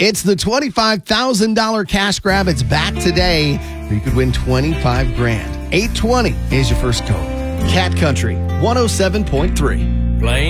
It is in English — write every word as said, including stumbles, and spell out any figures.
It's the twenty-five thousand dollars cash grab. It's back today. You could win twenty-five grand. eight twenty is your first code. Cat Country one oh seven point three. Blaine.